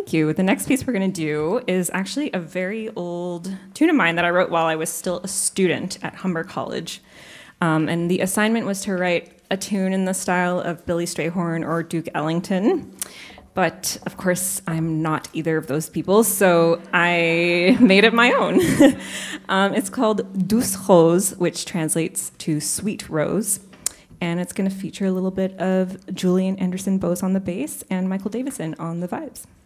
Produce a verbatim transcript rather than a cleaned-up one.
Thank you. The next piece we're going to do is actually a very old tune of mine that I wrote while I was still a student at Humber College. Um, and the assignment was to write a tune in the style of Billy Strayhorn or Duke Ellington. But of course, I'm not either of those people, so I made it my own. um, it's called Douce Rose, which translates to Sweet Rose. And it's going to feature a little bit of Julian Anderson Bose on the bass and Michael Davison on the vibes.